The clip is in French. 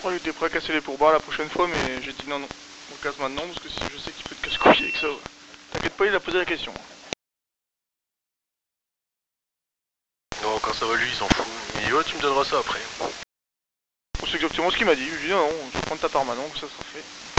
crois que j'étais prêt à casser les pourboires la prochaine fois, mais j'ai dit non, non. On casse maintenant parce que je sais qu'il peut te casse-couiller avec ça. Ouais. T'inquiète pas, il a posé la question. Non, quand ça va lui, il s'en fout. Il dit ouais, tu me donneras ça après. C'est exactement ce qu'il m'a dit. Je lui ai dit non, je vais prendre ta part maintenant, que ça sera fait.